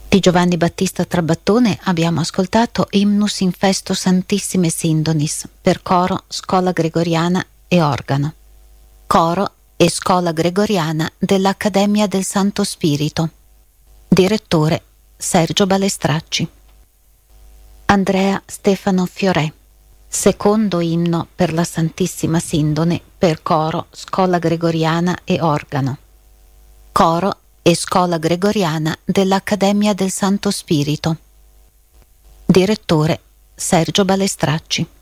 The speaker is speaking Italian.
Di Giovanni Battista Trabattone abbiamo ascoltato Hymnus in festo Santissime Sindonis per coro, scola gregoriana e organo. Coro e scola gregoriana dell'Accademia del Santo Spirito. Direttore Sergio Balestracci. Andrea Stefano Fiorè. Secondo inno per la Santissima Sindone per coro, scola gregoriana e organo. Coro e scola gregoriana dell'Accademia del Santo Spirito. Direttore Sergio Balestracci.